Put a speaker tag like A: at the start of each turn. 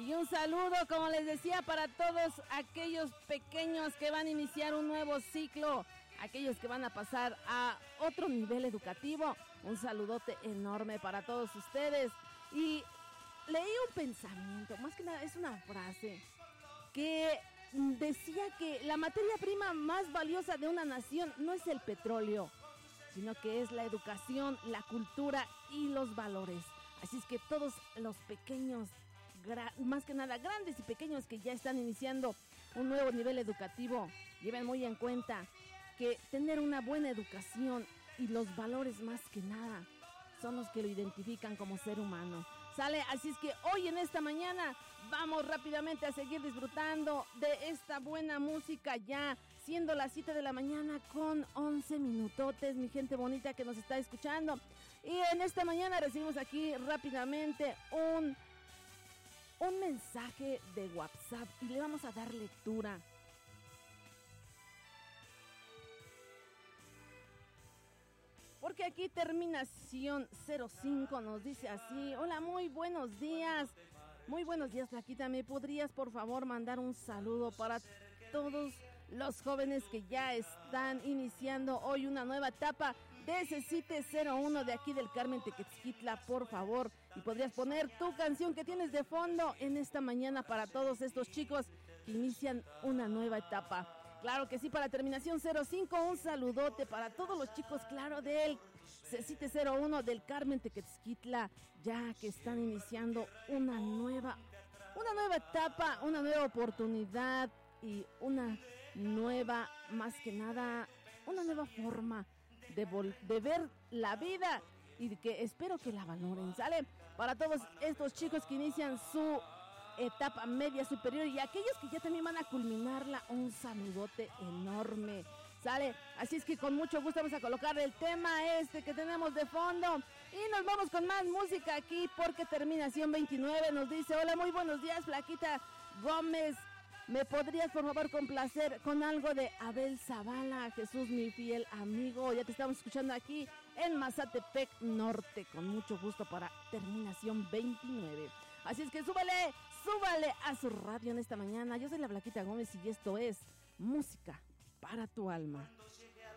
A: Y un saludo, como les decía, para todos aquellos pequeños que van a iniciar un nuevo ciclo, aquellos que van a pasar a otro nivel educativo. Un saludote enorme para todos ustedes. Y leí un pensamiento, más que nada es una frase, que decía que la materia prima más valiosa de una nación no es el petróleo, sino que es la educación, la cultura y los valores. Así es que todos los pequeños, más que nada grandes y pequeños que ya están iniciando un nuevo nivel educativo, lleven muy en cuenta que tener una buena educación y los valores más que nada son los que lo identifican como ser humano. ¿Sale? Así es que hoy en esta mañana vamos rápidamente a seguir disfrutando de esta buena música, ya siendo las 7 de la mañana con 11 minutotes, mi gente bonita que nos está escuchando. Y en esta mañana recibimos aquí rápidamente un mensaje de WhatsApp y le vamos a dar lectura. Porque aquí terminación 05 nos dice así: hola, muy buenos días. Muy buenos días, Flaquita. ¿Me podrías por favor mandar un saludo para todos los jóvenes que ya están iniciando hoy una nueva etapa de CECITE 01 de aquí del Carmen Tequesquitla, por favor? Y podrías poner tu canción que tienes de fondo en esta mañana para todos estos chicos que inician una nueva etapa. Claro que sí, para terminación 05, un saludote para todos los chicos, claro, del CECITE 01 del Carmen Tequesquitla, ya que están iniciando una nueva etapa, una nueva oportunidad y una nueva, más que nada, una nueva forma de ver la vida y que espero que la valoren, ¿sale? Para todos estos chicos que inician su etapa media superior y aquellos que ya también van a culminarla, un saludote enorme, ¿sale? Así es que con mucho gusto vamos a colocar el tema que tenemos de fondo y nos vamos con más música aquí, porque terminación 29 nos dice: hola, muy buenos días, Flaquita Gómez, ¿me podrías por favor complacer con algo de Abel Zavala, Jesús mi fiel amigo? Ya te estamos escuchando aquí en Mazatepec Norte, con mucho gusto para terminación 29. Así es que súbale a su radio en esta mañana. Yo soy la Flaquita Gómez y esto es Música para tu Alma.